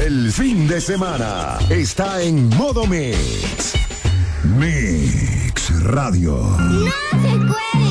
El fin de semana está en Modo Mix. Mix Radio. No se puede.